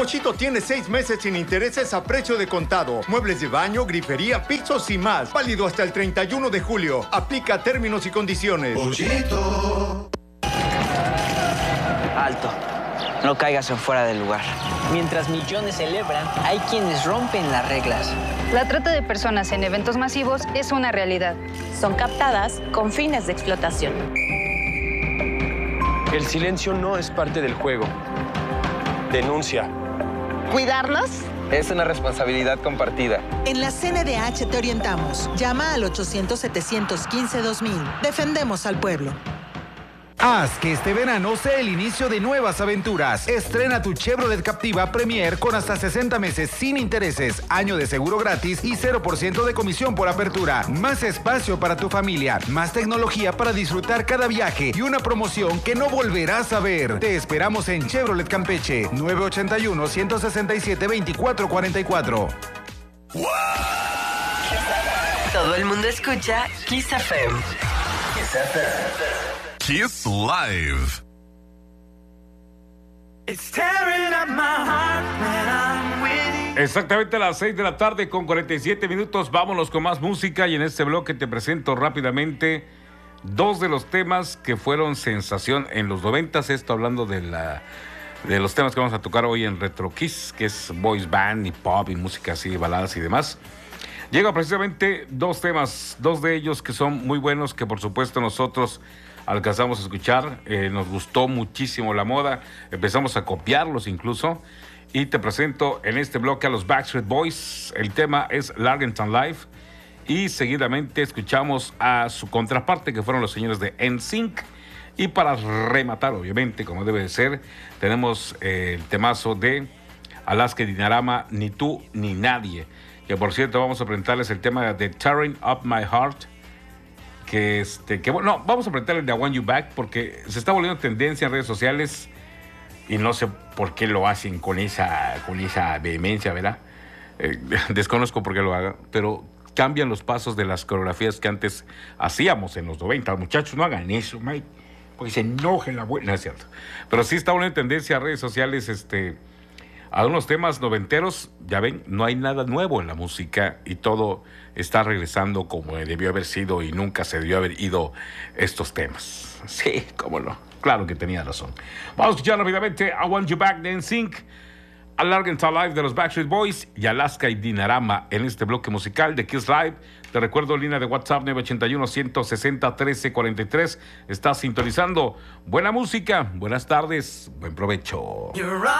Pochito tiene 6 meses sin intereses a precio de contado. Muebles de baño, grifería, pisos y más. Válido hasta el 31 de julio. Aplica términos y condiciones. Pochito. Alto. No caigas en fuera del lugar. Mientras millones celebran, hay quienes rompen las reglas. La trata de personas en eventos masivos es una realidad. Son captadas con fines de explotación. El silencio no es parte del juego. Denuncia. ¿Cuidarnos? Es una responsabilidad compartida. En la CNDH te orientamos. Llama al 800-715-2000. Defendemos al pueblo. Haz que este verano sea el inicio de nuevas aventuras. Estrena tu Chevrolet Captiva Premier con hasta 60 meses sin intereses, año de seguro gratis y 0% de comisión por apertura. Más espacio para tu familia, más tecnología para disfrutar cada viaje y una promoción que no volverás a ver. Te esperamos en Chevrolet Campeche, 981-167-2444. ¡Wow! Todo el mundo escucha Kiss FM. Kiss FM. Kiss Live. Exactamente a las 6 de la tarde con 47 minutos. Vámonos con más música y en este bloque te presento rápidamente dos de los temas que fueron sensación en los 90s. Esto hablando de los temas que vamos a tocar hoy en Retro Kiss, que es boys band y pop y música así, baladas y demás. Llega precisamente dos temas, dos de ellos que son muy buenos, que por supuesto nosotros alcanzamos a escuchar, nos gustó muchísimo la moda, empezamos a copiarlos incluso, y te presento en este bloque a los Backstreet Boys. El tema es Largenton Live, y seguidamente escuchamos a su contraparte, que fueron los señores de NSYNC, y para rematar, obviamente, como debe de ser, tenemos el temazo de Alaska y Dinarama, Ni tú ni nadie, que por cierto vamos a presentarles el tema de Tearing Up My Heart, que bueno, vamos a presentarle de I Want You Back, porque se está volviendo tendencia en redes sociales y no sé por qué lo hacen con esa vehemencia, ¿verdad? Desconozco por qué lo hagan, pero cambian los pasos de las coreografías que antes hacíamos en los 90. Muchachos, no hagan eso, Mike, porque se enoje la buena, no es cierto. Pero sí está volviendo tendencia en redes sociales, a unos temas noventeros. Ya ven, no hay nada nuevo en la música y todo está regresando como debió haber sido y nunca se debió haber ido estos temas. Sí, cómo no. Claro que tenía razón. Vamos a escuchar rápidamente I Want You Back de NSYNC, A Largenton Live de los Backstreet Boys y Alaska y Dinarama en este bloque musical de Kiss Live. Te recuerdo, línea de WhatsApp 981-160-1343. Estás sintonizando buena música. Buenas tardes. Buen provecho.